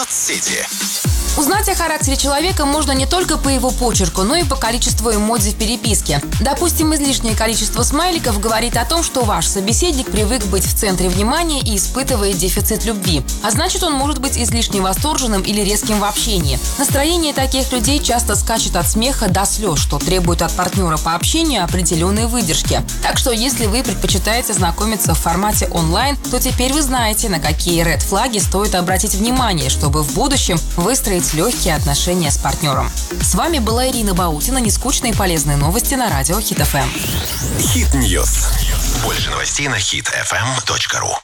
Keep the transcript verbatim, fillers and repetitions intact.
Сити. Узнать о характере человека можно не только по его почерку, но и по количеству эмодзи в переписке. Допустим, излишнее количество смайликов говорит о том, что ваш собеседник привык быть в центре внимания и испытывает дефицит любви. А значит, он может быть излишне восторженным или резким в общении. Настроение таких людей часто скачет от смеха до слез, что требует от партнера по общению определенной выдержки. Так что, если вы предпочитаете знакомиться в формате онлайн, то теперь вы знаете, на какие ред-флаги стоит обратить внимание, чтобы в будущем выстроить легкие отношения с партнером. С вами была Ирина Баутина. Нескучные и полезные новости на радио Хит эф эм. Хит Ньюс. Больше новостей на хит эф эм точка ру.